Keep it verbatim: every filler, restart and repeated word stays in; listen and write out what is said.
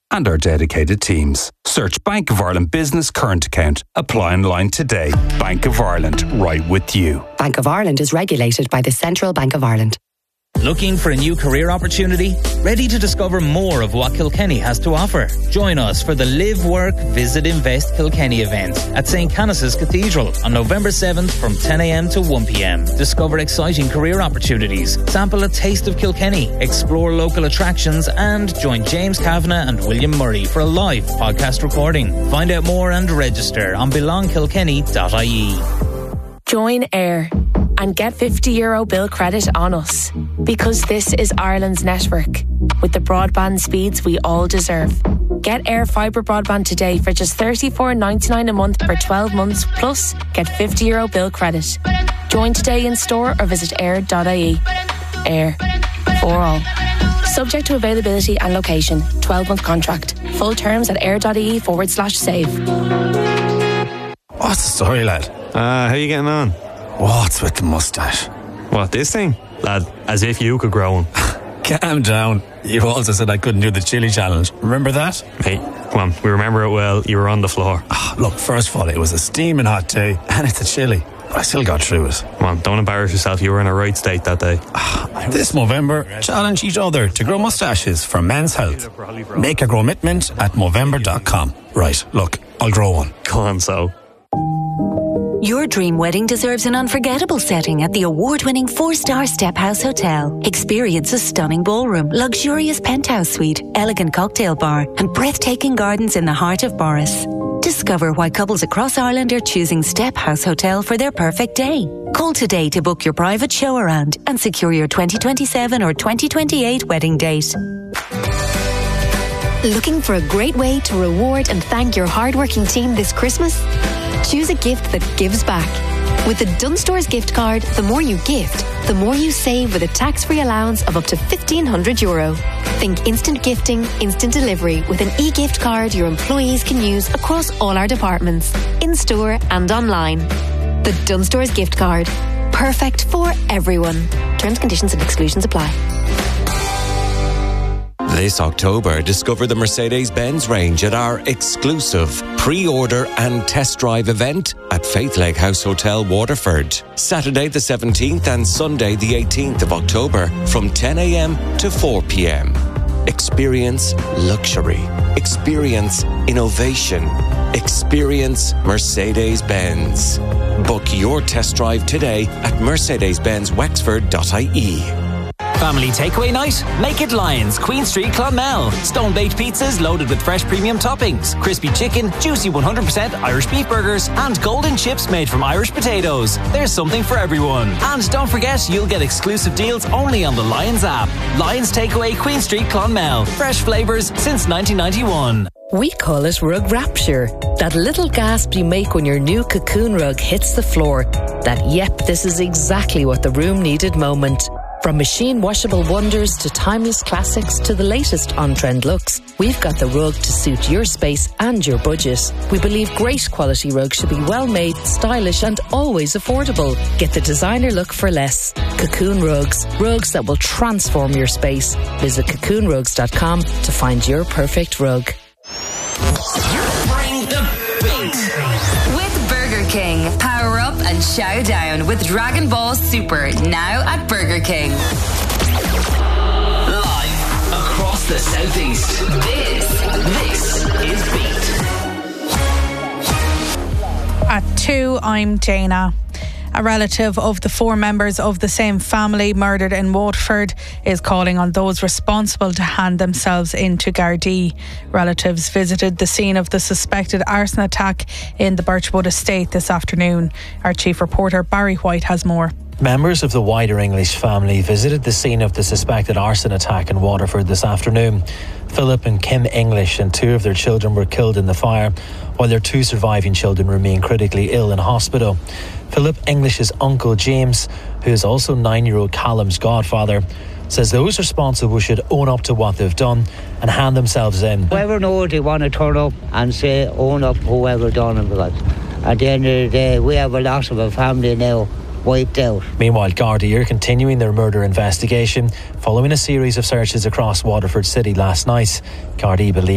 and our dedicated teams. Search Bank of Ireland Business Current Account. Apply online today. Bank of Ireland, right with you. Bank of Ireland is regulated by the Central Bank of Ireland. Looking for a new career opportunity? Ready to discover more of what Kilkenny has to offer? Join us for the Live, Work, Visit, Invest Kilkenny event at Saint Canice's Cathedral on November seventh from ten a m to one p m. Discover exciting career opportunities, sample a taste of Kilkenny, explore local attractions and join James Kavanagh and William Murray for a live podcast recording. Find out more and register on belong kilkenny dot I E. Join AIR and get fifty euro bill credit on us, because this is Ireland's network with the broadband speeds we all deserve. Get AIR Fibre broadband today for just thirty-four ninety-nine a month for twelve months, plus get fifty euro bill credit. Join today in store or visit air dot I E. AIR, for all. Subject to availability and location. twelve month contract. Full terms at air.ie forward slash save. What's the story, lad? Ah, uh, how you getting on? What's with the moustache? What, this thing? Lad, as if you could grow one. Calm down. You also said I couldn't do the chili challenge. Remember that? Hey, come on, we remember it well. You were on the floor. Oh, look, first of all, it was a steaming hot day, and it's a chili. But I still got through it. Come on, don't embarrass yourself. You were in a right state that day. This Movember, challenge each other to grow moustaches for men's health. Make a commitment at movember dot com. Right, look, I'll grow one. Go on, so. Your dream wedding deserves an unforgettable setting at the award-winning four-star Step House Hotel. Experience a stunning ballroom, luxurious penthouse suite, elegant cocktail bar, and breathtaking gardens in the heart of Boris. Discover why couples across Ireland are choosing Step House Hotel for their perfect day. Call today to book your private show around and secure your twenty twenty-seven or twenty twenty-eight wedding date. Looking for a great way to reward and thank your hardworking team this Christmas? Choose a gift that gives back. With the Dunstores gift card, the more you gift, the more you save with a tax-free allowance of up to fifteen hundred euro. Think instant gifting, instant delivery with an e-gift card your employees can use across all our departments, in-store and online. The Dunstores gift card. Perfect for everyone. Terms, conditions and exclusions apply. This October, discover the Mercedes-Benz range at our exclusive pre-order and test drive event at Faith Lake House Hotel, Waterford. Saturday the seventeenth and Sunday the eighteenth of October from ten a m to four p m. Experience luxury. Experience innovation. Experience Mercedes-Benz. Book your test drive today at mercedes benz wexford dot I E. Family takeaway night? Make it Lions, Queen Street, Clonmel. Stone-baked pizzas loaded with fresh premium toppings, crispy chicken, juicy one hundred percent Irish beef burgers, and golden chips made from Irish potatoes. There's something for everyone. And don't forget, you'll get exclusive deals only on the Lions app. Lions Takeaway, Queen Street, Clonmel. Fresh flavours since nineteen ninety-one. We call it rug rapture. That little gasp you make when your new Cocoon rug hits the floor. That, yep, this is exactly what the room needed moment. From machine washable wonders to timeless classics to the latest on-trend looks, we've got the rug to suit your space and your budget. We believe great quality rugs should be well made, stylish and always affordable. Get the designer look for less. Cocoon Rugs. Rugs that will transform your space. Visit cocoon rugs dot com to find your perfect rug. Bring the beat. With Burger King. Power up and chow down with Dragon Ball Super now at Burger King. Live across the southeast. This, this is Beat. At two, I'm Dana. A relative of the four members of the same family murdered in Waterford is calling on those responsible to hand themselves into Gardaí. Relatives visited the scene of the suspected arson attack in the Birchwood estate this afternoon. Our chief reporter Barry White has more. Members of the wider English family visited the scene of the suspected arson attack in Waterford this afternoon. Philip and Kim English and two of their children were killed in the fire, while their two surviving children remain critically ill in hospital. Philip English's uncle James, who is also nine-year-old Callum's godfather, says those responsible should own up to what they've done and hand themselves in. Whoever knows they want to turn up and say own up whoever done it, because at the end of the day we have a loss of a family now wiped out. Meanwhile, Gardaí are continuing their murder investigation following a series of searches across Waterford City last night. Gardaí believe